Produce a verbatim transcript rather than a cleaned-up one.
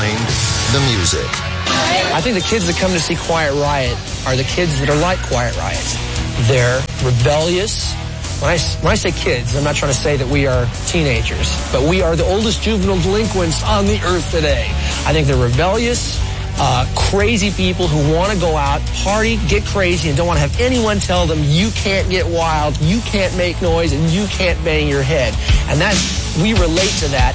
behind the music. I think the kids that come to see Quiet Riot are the kids that are like Quiet Riot. They're rebellious. When I, when I say kids, I'm not trying to say that we are teenagers, but we are the oldest juvenile delinquents on the earth today. I think they're rebellious, uh, crazy people who want to go out, party, get crazy, and don't want to have anyone tell them you can't get wild, you can't make noise, and you can't bang your head. And that, we relate to that.